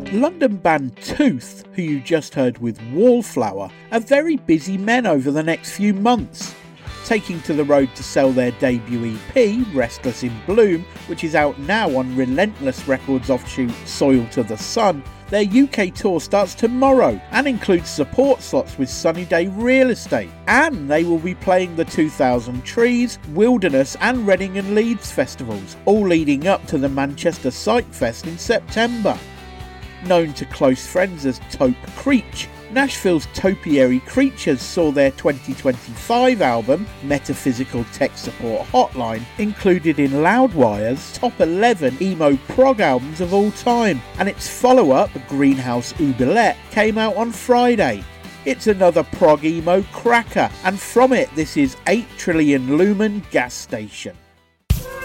London band Tooth, who you just heard with Wallflower, are very busy men over the next few months, taking to the road to sell their debut EP, Restless in Bloom, which is out now on Relentless Records offshoot Soil to the Sun. Their UK tour starts tomorrow and includes support slots with Sunny Day Real Estate, and they will be playing the 2000 Trees, Wilderness and Reading and Leeds festivals, all leading up to the Manchester Psych Fest in September. Known to close friends as Taupe Creech, Nashville's Topiary Creatures saw their 2025 album, Metaphysical Tech Support Hotline, included in Loudwire's top 11 emo prog albums of all time, and its follow-up, Greenhouse Oubliette, came out on Friday. It's another prog emo cracker, and from it this is 8 Trillion Lumen Gas Station.